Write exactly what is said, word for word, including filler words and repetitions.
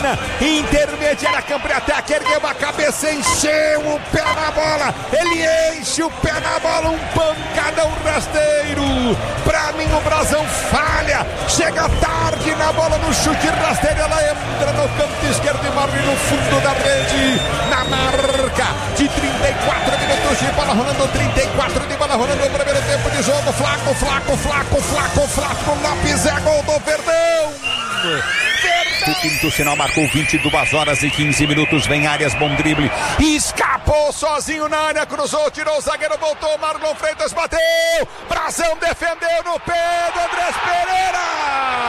esquina, intermediária, campo de ataque, ergueu a cabeça, encheu o pé na bola, ele enche o pé na bola, um pancadão rasteiro. Pra mim o Brasão falha, chega tarde na bola, no chute rasteiro, ela entra no canto esquerdo e morre no fundo da rede, na marca de trinta e quatro minutos de bola rolando, trinta e quatro de bola rolando no primeiro tempo de jogo. Flaco, Flaco, Flaco, Flaco, Flaco Lopes é gol do Verdão. Verdão. O quinto sinal marcou vinte e duas horas e quinze minutos, vem Arias, bom drible, escapou sozinho na área, cruzou, tirou o zagueiro, voltou, Marlon Freitas bateu, Brasão defendeu no pé do Andrés Pereira.